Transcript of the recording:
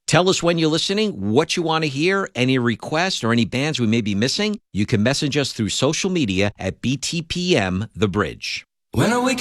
Tell us when you're listening, what you want to hear, any requests, or any bands we may be missing. You can message us through social media at BTPM The Bridge. When are we